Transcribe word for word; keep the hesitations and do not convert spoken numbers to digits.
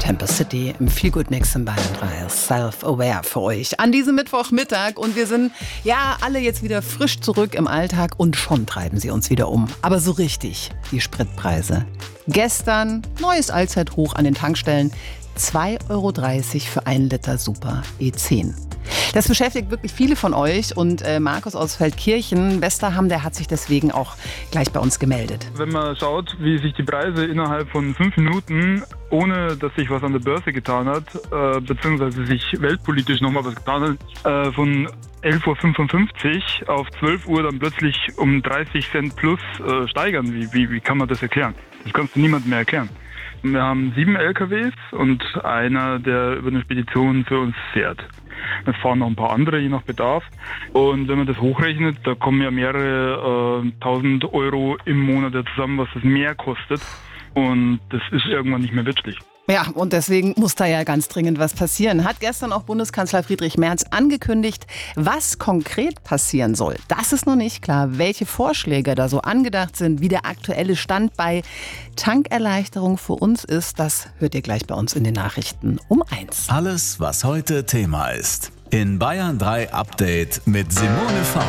Campus City im Feel Good Mix in Bayern drei. Self-Aware für euch an diesem Mittwochmittag. Und wir sind ja alle jetzt wieder frisch zurück im Alltag und schon treiben sie uns wieder um. Aber so richtig, die Spritpreise. Gestern neues Allzeithoch an den Tankstellen. zwei Euro dreißig für einen Liter Super E zehn. Das beschäftigt wirklich viele von euch und äh, Markus aus Feldkirchen, Westerham, der hat sich deswegen auch gleich bei uns gemeldet. Wenn man schaut, wie sich die Preise innerhalb von fünf Minuten, ohne dass sich was an der Börse getan hat, äh, beziehungsweise sich weltpolitisch nochmal was getan hat, äh, von elf Uhr fünfundfünfzig auf zwölf Uhr dann plötzlich um dreißig Cent plus äh, steigern, wie, wie, wie kann man das erklären? Das kannst du niemandem mehr erklären. Wir haben sieben L K Ws und einer, der über eine Spedition für uns fährt. Es fahren noch ein paar andere, je nach Bedarf. Und wenn man das hochrechnet, da kommen ja mehrere äh, tausend Euro im Monat zusammen, was das mehr kostet. Und das ist irgendwann nicht mehr wirtschaftlich. Ja, und deswegen muss da ja ganz dringend was passieren. Hat gestern auch Bundeskanzler Friedrich Merz angekündigt. Was konkret passieren soll, das ist noch nicht klar. Welche Vorschläge da so angedacht sind, wie der aktuelle Stand bei Tankerleichterung für uns ist, das hört ihr gleich bei uns in den Nachrichten um eins. Alles, was heute Thema ist. In Bayern drei Update mit Simone Faust.